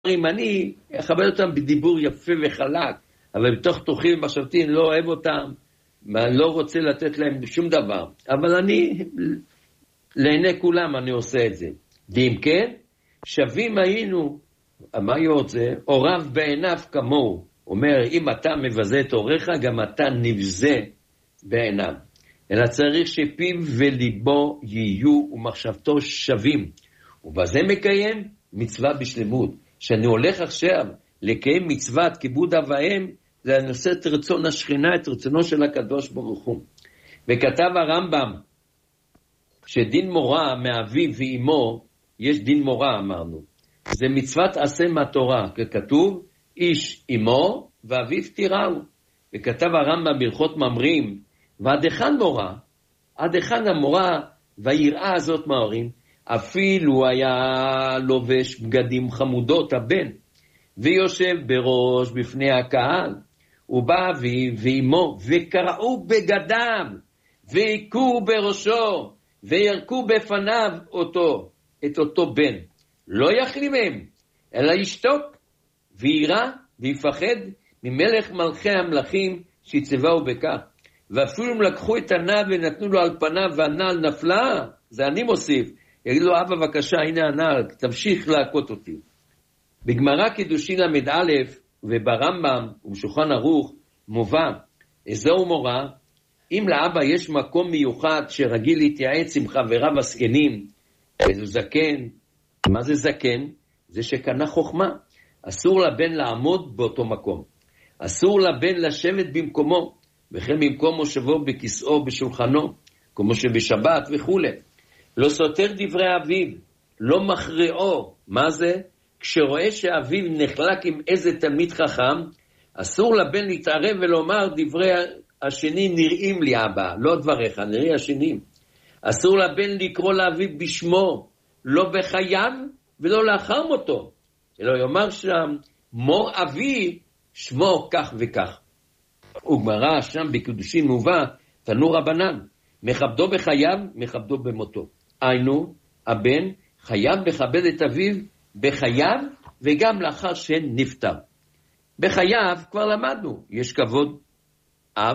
אם אני אכבד אותם בדיבור יפה וחלק, אבל בתוך תוכי ומחשבתי אני לא אוהב אותם, ואני לא רוצה לתת להם שום דבר, אבל אני, לעיני כולם אני עושה את זה. ואם כן, שווים היינו, מה יוצא? אוריו בעיניו כמוהו. אומר, אם אתה מבזה את אורך, גם אתה נבזה בעיניו. אלא צריך שפיו וליבו יהיו ומחשבתו שווים. ובזה מקיים מצווה בשלמות. שאני הולך עכשיו לקיים מצוות כיבוד אב ואם, זה נושא את רצון השכינה, את רצונו של הקדוש ברוך הוא. וכתב הרמב"ם, שדין מורה מאביו ואימו, יש דין מורה אמרנו. זה מצוות עשה מהתורה, ככתוב, איש אימו ואביו תיראו. וכתב הרמב"ם בהלכות ממרים, ועד היכן מורה? עד היכן המורה והיראה הזאת מההורים? אפילו היה לובש בגדים חמודות הבן, ויושב בראש בפני הקהל, ובא אביו ואימו, וקרעו בגדיו, ויקו בראשו, וירקו בפניו את אותו בן. לא יחלימם, אלא ישתוק, וירא, ויפחד ממלך מלכי המלכים שיצבהו בכך. ואפילו הם לקחו את הנעל ונתנו לו על פניו, והנעל נפלה, זה אני מוסיף. יגיד לו, אבא בבקשה, הנה הנעל, תמשיך להכות אותי. בגמרא קידושין למד א' וברמב"ם ובשולחן ערוך מובא, איזהו מורה, אם לאבא יש מקום מיוחד שרגיל להתייעץ עם חבריו הזקנים, איזה זקן, מה זה זקן? זה שקנה חוכמה. אסור לבן לעמוד באותו מקום. אסור לבן לשבת במקומו, וכן במקום מושבו בכיסאו בשולחנו, כמו שבשבת וכו'. לא סותר דברי אביו, לא מכריעו. מה זה? כשרואה שאביו נחלק עם איזה תלמיד חכם, אסור לבן להתערב ולומר דברי השני נראים לי אבא, לא דבריך, נראה השנים. אסור לבן לקרוא לאביו בשמו, לא בחייו ולא לאחר מותו, אלא יאמר שם, מור אבי שמו כך וכך. וגמרא שם בקידושין מובא, תנו רבנן, מכבדו בחייו, מכבדו במותו. היינו, הבן חייב לכבד את אביו בחייו וגם לאחר שנפטר. בחייו כבר למדנו, יש כבוד אב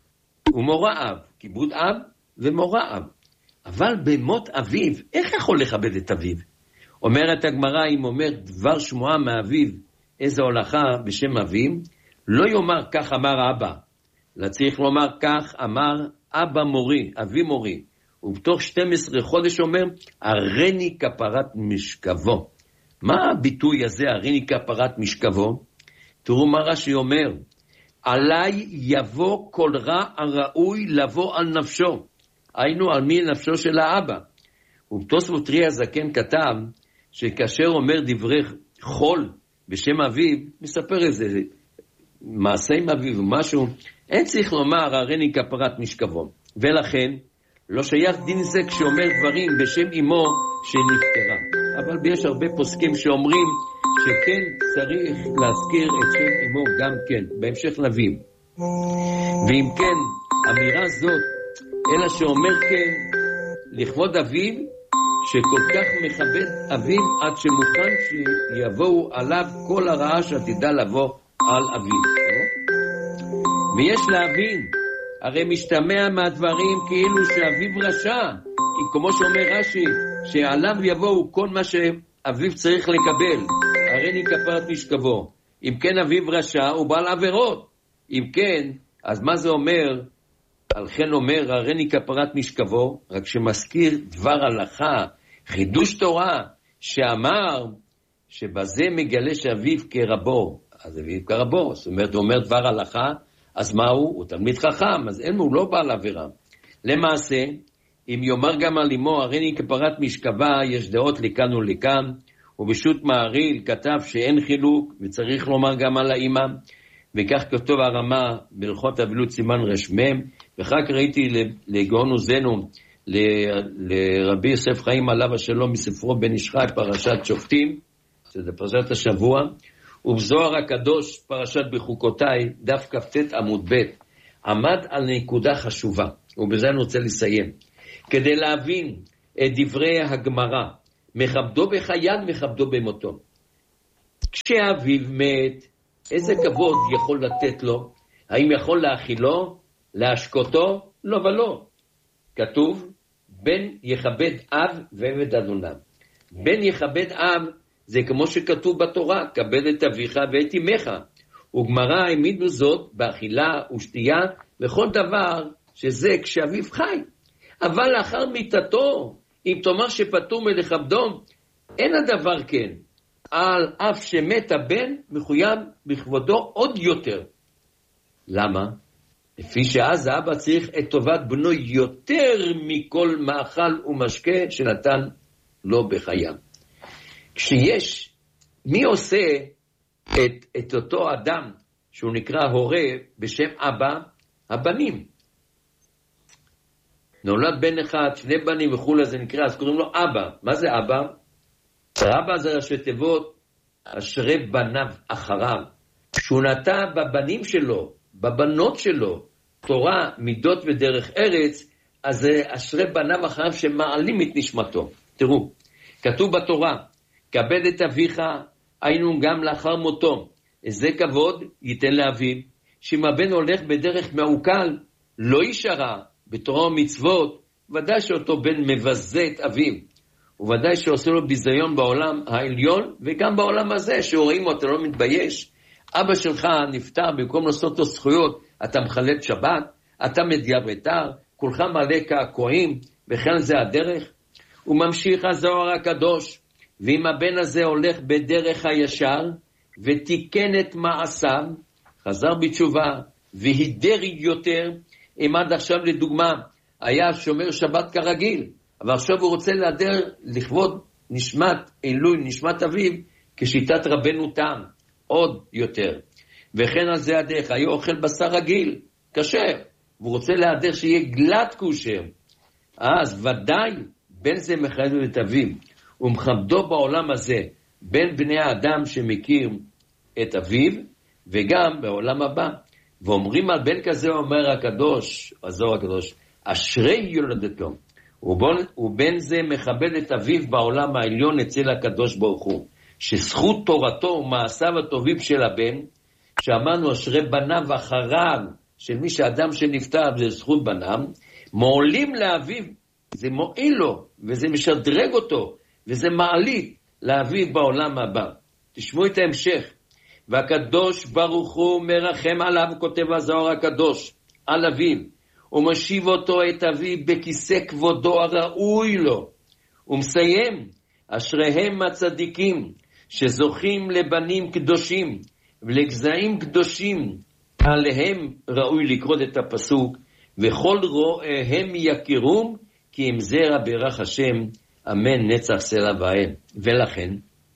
ומורה אב, כיבוד אב ומורה אב. אבל במות אביו, איך יכול לכבד את אביו? אומרת הגמרא, אם אומר דבר שמועה מאביו, איזו הולכה בשם אביו, לא יאמר כך אמר אבא, אלא צריך לומר כך אמר אבא מורי, אבי מורי. ובתוך 12 חודש אומר, הריני כפרת משכבו. מה הביטוי הזה, הריני כפרת משכבו? תראו מה רש"י אומר, עליי יבוא כל רע הראוי לבוא על נפשו. היינו על מי נפשו של האבא. ובתוספות רי הזקן כתב, שכאשר אומר דברי חול בשם אביו, מספר איזה מעשה עם אביו ומשהו, אין צריך לומר הריני כפרת משכבו. ולכן, לא שייך דין זה כשאומר דברים בשם אמו שנפטרה. אבל יש הרבה פוסקים שאומרים שכן צריך להזכיר את שם אמו גם כן, בהמשך נביאים. ואם כן, אמירה זאת, אלא שאומר כן, לכבוד אביו, שכל כך מכבד אביו עד שמוכן שיבואו עליו כל הרעה שעתידה לבוא על אביו. ויש להבין, הרי משתמע מהדברים כאילו שאביו רשע, כמו שאומר רש"י, שעליו יבואו כל מה שאביו צריך לקבל, הריני כפרת משכבו. אם כן אביו רשע הוא בעל עבירות. אם כן, אז מה זה אומר? על כן אומר הריני כפרת משכבו, רק שמזכיר דבר הלכה, חידוש תורה, שאמר שבזה מגלה שאביו כרבו. אז אביו כרבו, זאת אומרת, הוא אומר דבר הלכה, אז מה הוא? הוא תלמיד חכם, אז אין הוא לא בעל עבירה. למעשה, אם יאמר גם על אמו, הריני כפרת משכבה, יש דעות לכאן ולכאן, ובשו"ת מהרי"ל כתב שאין חילוק, וצריך לומר גם על האמא, וכך כתוב הרמה בהלכות אבלות סימן רשמם, וכך ראיתי לגאון עוזנו, לרבי יוסף חיים עליו השלום מספרו בן איש חי, פרשת שופטים, שזה פרשת השבוע, ובזוהר הקדוש, פרשת בחוקותיי, דף כ"ט עמוד ב', עמד על נקודה חשובה, ובזה אני רוצה לסיים. כדי להבין את דברי הגמרא, מכבדו בחייו, מכבדו במותו. כשאביו מת, איזה כבוד יכול לתת לו? האם יכול להאכילו? להשקותו? לא ולא. כתוב, בן יכבד אב ועבד אדוניו. בן יכבד אב זה כמו שכתוב בתורה, כבד את אביך ואת אמך. וגמרא העמידו זאת באכילה ושתייה וכל דבר שזה כשאביו חי. אבל לאחר מיתתו, אם תאמר שפטור מלכבדו, אין הדבר כן. על אף שמת הבן מחויב בכבודו עוד יותר. למה? לפי שאז האבא צריך את טובת בנו יותר מכל מאכל ומשקה שנתן לו בחייו. כשיש, מי עושה את אותו אדם שהוא נקרא הורה בשם אבא? הבנים. נולד בן אחד, שני בנים וכו', זה נקרא, אז קוראים לו אבא. מה זה אבא? אבא זה ראשי תיבות, אשרי בניו אחריו. שהוא נטע בבנים שלו, בבנות שלו, תורה, מידות ודרך ארץ, אז זה אשרי בניו אחריו שמעלים את נשמתו. תראו, כתוב בתורה, כבד את אביך, היינו גם לאחר מותו. איזה כבוד ייתן לאביו, שאם הבן הולך בדרך מעוקל, לא יישרה בתורה ומצוות, ודאי שאותו בן מבזה את אביו. וודאי שעושה לו ביזיון בעולם העליון, וגם בעולם הזה, שרואים אותו לא מתבייש. אבא שלך נפטר, במקום לעשות לו זכויות, אתה מחלל שבת, אתה מדייר ביתר, כולך מלא קעקועים, וכן זה הדרך. הוא ממשיך הזוהר הקדוש, ואם הבן הזה הולך בדרך הישר, ותיקן את מעשיו, חזר בתשובה, והידר יותר, אם עד עכשיו לדוגמה, היה שומר שבת כרגיל, אבל עכשיו הוא רוצה להדר לכבוד נשמת אלוהי, נשמת אביו, כשיטת רבנו תם, עוד יותר. וכן על זה הדרך, היה אוכל בשר רגיל, כשר, והוא רוצה להדר שיהיה גלת כושר. אז ודאי, בין זה מחייב את אביו, ומכבדו בעולם הזה, בין בני האדם שמכיר את אביו, וגם בעולם הבא. ואומרים על בן כזה, אומר הקדוש, הזוהר הקדוש, אשרי יולדתו, ובן זה מכבד את אביו בעולם העליון אצל הקדוש ברוך הוא, שזכות תורתו ומעשיו הטובים של הבן, שאמרנו אשרי בניו אחריו, של מי שאדם שנפטר זה זכות בניו, מעולים לאביו, זה מועיל לו, וזה משדרג אותו, וזה מעלית לאביו בעולם הבא. תשמעו את ההמשך. והקדוש ברוך הוא מרחם עליו, כותב הזוהר הקדוש, על אביו, ומשיב אותו את אביו בכיסא כבודו הראוי לו. ומסיים, אשריהם הצדיקים, שזוכים לבנים קדושים, ולגזעים קדושים, עליהם ראוי לקרוא את הפסוק, וכל רואיהם יכירום, כי אם זרע ברך השם, אמן נצח סלע ואין. ולכן,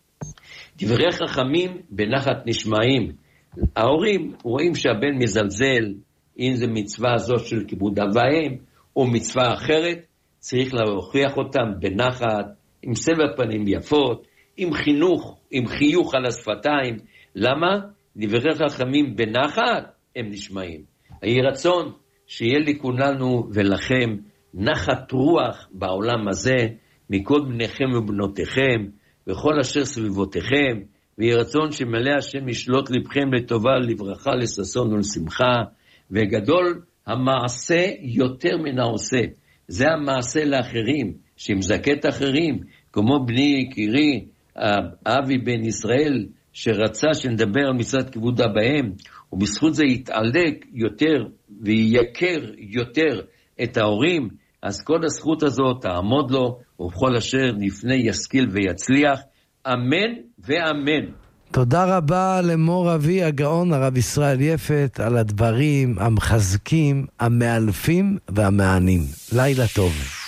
דברי חכמים בנחת נשמעים. ההורים רואים שהבן מזלזל, אם זה מצווה הזאת של כיבוד אב ואם, או מצווה אחרת, צריך להוכיח אותם בנחת, עם סבר פנים יפות, עם חינוך, עם חיוך על השפתיים. למה? דברי חכמים בנחת הם נשמעים. יהי רצון שיהיה לכולנו ולכם נחת רוח בעולם הזה, מכל בניכם ובנותיכם, וכל אשר סביבותיכם, ויהי רצון שמלא השם ישלוט לבכם לטובה, לברכה, לששון ולשמחה, וגדול המעשה יותר מן העושה. זה המעשה לאחרים, שמזכה את האחרים, כמו בני יקירי, אבי בן ישראל, שרצה שנדבר על מצוות כיבוד אב ואם, ובזכות זה יתעלק יותר ויקר יותר את ההורים, אז כל הזכות הזאת תעמוד לו, ובכל אשר לפני ישכיל ויצליח, אמן ואמן. תודה רבה למור אבי הגאון הרב ישראל יפת על הדברים המחזקים, המאלפים והמענים. לילה טוב.